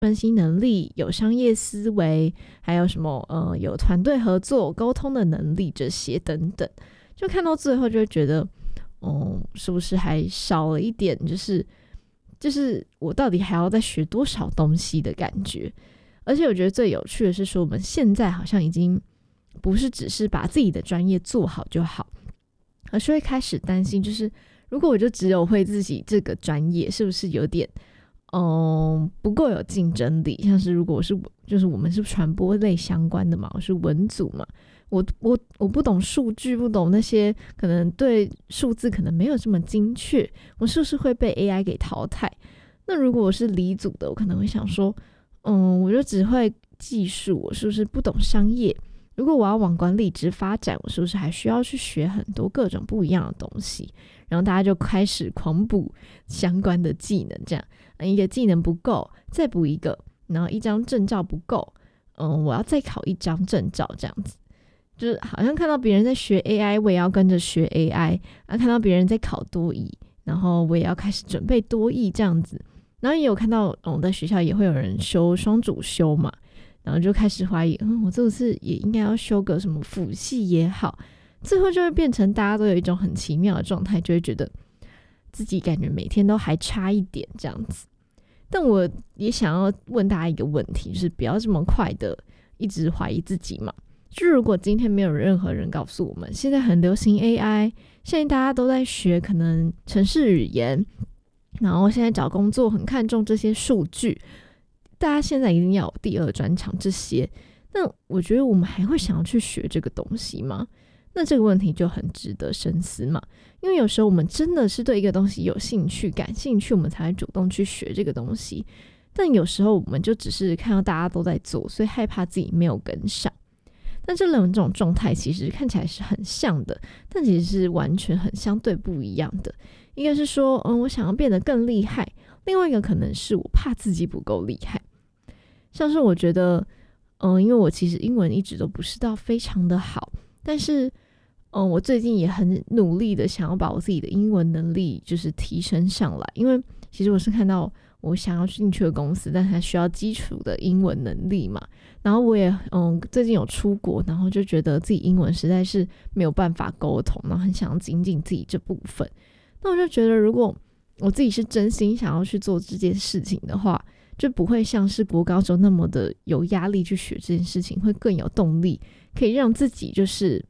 分析能力，有商业思维，还有什么有团队合作、沟通的能力这些等等。就看到最后就会觉得，是不是还少了一点，就是我到底还要再学多少东西的感觉。而且我觉得最有趣的是说，我们现在好像已经不是只是把自己的专业做好就好，而是会开始担心，就是如果我就只有会自己这个专业，是不是有点不够有竞争力？像是如果就是我们是传播类相关的嘛，我是文组嘛，我不懂数据，不懂那些可能对数字可能没有这么精确，我是不是会被 AI 给淘汰？那如果我是理组的，我可能会想说，我就只会技术，我是不是不懂商业？如果我要往管理职发展，我是不是还需要去学很多各种不一样的东西？然后大家就开始狂补相关的技能，这样一个技能不够，再补一个，然后一张证照不够，我要再考一张证照，这样子。就是好像看到别人在学 AI， 我也要跟着学 AI， 看到别人在考多益，然后我也要开始准备多益这样子。然后也有看到，在学校也会有人修双主修嘛，然后就开始怀疑，我这次也应该要修个什么辅系也好。最后就会变成大家都有一种很奇妙的状态，就会觉得自己感觉每天都还差一点这样子。但我也想要问大家一个问题，就是不要这么快的一直怀疑自己嘛。就如果今天没有任何人告诉我们现在很流行 AI， 现在大家都在学可能程式语言，然后现在找工作很看重这些数据，大家现在一定要有第二专长这些，那我觉得我们还会想要去学这个东西吗？那这个问题就很值得深思嘛。因为有时候我们真的是对一个东西有兴趣、感兴趣，我们才会主动去学这个东西。但有时候我们就只是看到大家都在做，所以害怕自己没有跟上。但这两种状态其实看起来是很像的，但其实是完全很相对不一样的。一个是说，我想要变得更厉害；另外一个可能是我怕自己不够厉害。像是我觉得，因为我其实英文一直都不是到非常的好，但是我最近也很努力的想要把我自己的英文能力就是提升上来。因为其实我是看到我想要进去的公司，但它需要基础的英文能力嘛。然后我也最近有出国，然后就觉得自己英文实在是没有办法沟通，然后很想要精进自己这部分。那我就觉得，如果我自己是真心想要去做这件事情的话，就不会像是国高中那么的有压力去学这件事情，会更有动力，可以让自己就是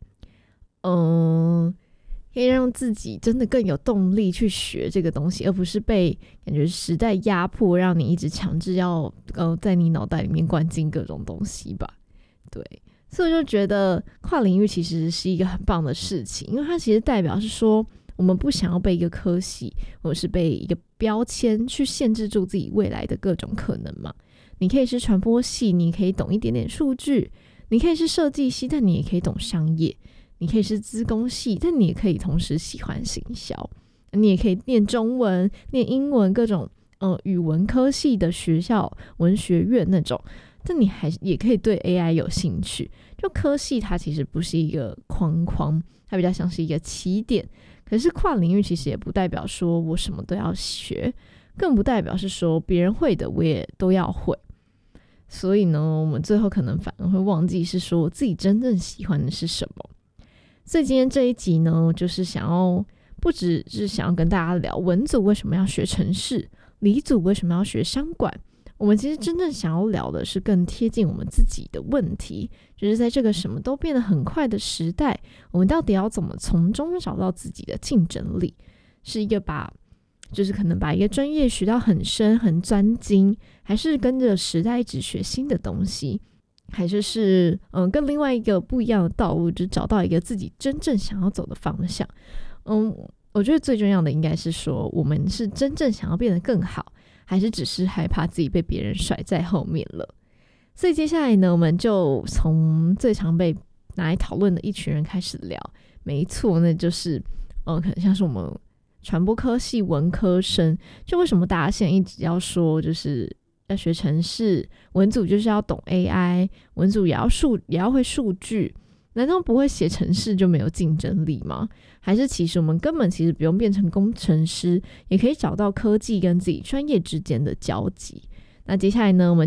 可以让自己真的更有动力去学这个东西，而不是被感觉时代压迫，让你一直强制要在你脑袋里面灌进各种东西吧。对，所以我就觉得跨领域其实是一个很棒的事情，因为它其实代表是说，我们不想要被一个科系或者是被一个标签去限制住自己未来的各种可能嘛。你可以是传播系，你可以懂一点点数据；你可以是设计系，但你也可以懂商业；你可以是资工系，但你也可以同时喜欢行销；你也可以念中文、念英文，各种语文科系的学校、文学院那种。但你也可以对 AI 有兴趣。就科系它其实不是一个框框，它比较像是一个起点。可是跨领域其实也不代表说我什么都要学，更不代表是说别人会的我也都要会。所以呢，我们最后可能反而会忘记是说自己真正喜欢的是什么。所以今天这一集呢，就是不只是想要跟大家聊文组为什么要学程式，理组为什么要学商管。我们其实真正想要聊的是更贴近我们自己的问题，就是在这个什么都变得很快的时代，我们到底要怎么从中找到自己的竞争力？是一个就是可能把一个专业学到很深很专精，还是跟着时代一直学新的东西，还是跟另外一个不一样的道路，就是找到一个自己真正想要走的方向。我觉得最重要的应该是说，我们是真正想要变得更好，还是只是害怕自己被别人甩在后面了。所以接下来呢，我们就从最常被拿来讨论的一群人开始聊。没错，那就是可能像是我们传播科系文科生，就为什么大家现在一直要说就是要学程式，文组就是要懂 AI， 文组也要会数据，难道不会写程式就没有竞争力吗？还是其实我们根本其实不用变成工程师，也可以找到科技跟自己专业之间的交集？那接下来呢，我们